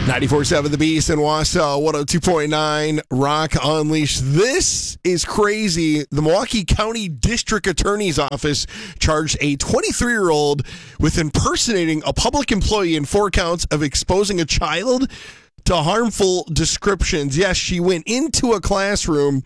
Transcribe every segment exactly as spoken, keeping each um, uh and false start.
ninety-four point seven The Beast in Wausau, one oh two point nine Rock Unleashed. This is crazy. The Milwaukee County District Attorney's Office charged a twenty-three-year-old with impersonating a public employee in four counts of exposing a child to harmful descriptions. Yes, she went into a classroom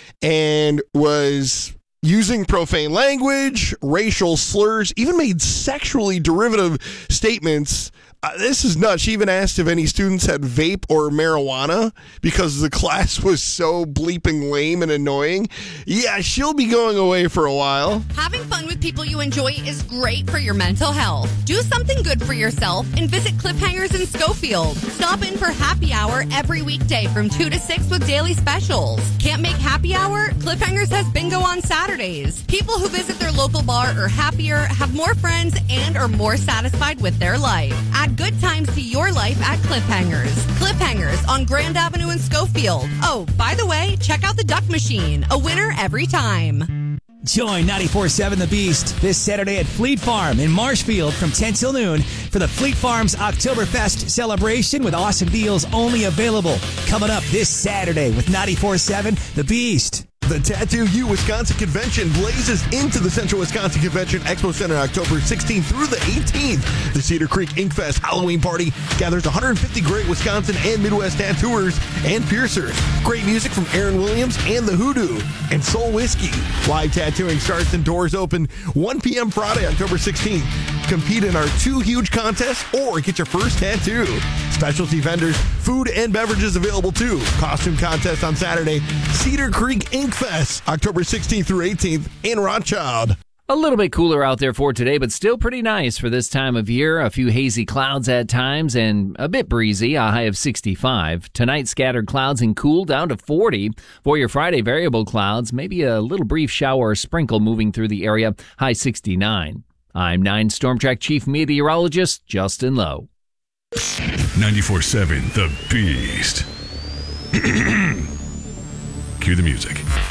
and was using profane language, racial slurs, even made sexually derivative statements. Uh, this is nuts. She even asked if any students had vape or marijuana because the class was so bleeping lame and annoying. Yeah, she'll be going away for a while. Having fun with people you enjoy is great for your mental health. Do something good for yourself and visit Cliffhangers in Schofield. Stop in for happy hour every weekday from two to six with daily specials. Can't make happy hour? Cliffhangers has bingo on Saturdays. People who visit their local bar are happier, have more friends, and are more satisfied with their life. Add good times to your life at Cliffhangers. Cliffhangers on Grand Avenue in Schofield. Oh, by the way, check out the Duck Machine. A winner every time. Join ninety-four point seven The Beast this Saturday at Fleet Farm in Marshfield from ten till noon for the Fleet Farm's Oktoberfest celebration with awesome deals only available. Coming up this Saturday with ninety-four point seven The Beast. The Tattoo U Wisconsin Convention blazes into the Central Wisconsin Convention Expo Center October sixteenth through the eighteenth. The Cedar Creek Inkfest Halloween Party gathers one hundred fifty great Wisconsin and Midwest tattooers and piercers. Great music from Aaron Williams and the Hoodoo and Soul Whiskey. Live tattooing starts and doors open one p.m. Friday, October sixteenth. Compete in our two huge contests or get your first tattoo. Specialty vendors, food and beverages available too. Costume contest on Saturday. Cedar Creek Inkfest, October sixteenth through eighteenth in Rothschild. A little bit cooler out there for today, but still pretty nice for this time of year. A few hazy clouds at times and a bit breezy, a high of sixty-five. Tonight, scattered clouds and cool down to forty. For your Friday, variable clouds, maybe a little brief shower or sprinkle moving through the area, high sixty-nine. I'm nine Storm Track Chief Meteorologist Justin Lowe. ninety-four point seven The Beast. Cue the music.